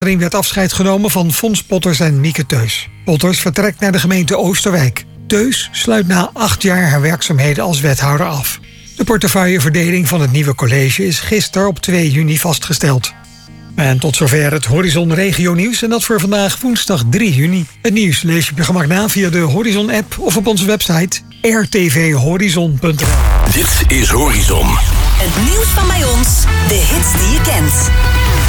Erin werd afscheid genomen van Fons Potters en Mieke Teus. Potters vertrekt naar de gemeente Oosterwijk. Teus sluit na 8 jaar haar werkzaamheden als wethouder af. De portefeuilleverdeling van het nieuwe college is gisteren op 2 juni vastgesteld. En tot zover het Horizon Regio Nieuws en dat voor vandaag woensdag 3 juni. Het nieuws lees je op je gemak na via de Horizon-app of op onze website rtvhorizon.nl. Dit is Horizon. Het nieuws van bij ons, de hits die je kent.